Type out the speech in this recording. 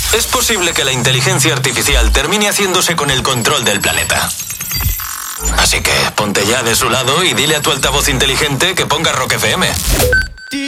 es posible que la inteligencia artificial termine haciéndose con el control del planeta. Así que ponte ya de su lado y dile a tu altavoz inteligente que ponga Rock FM.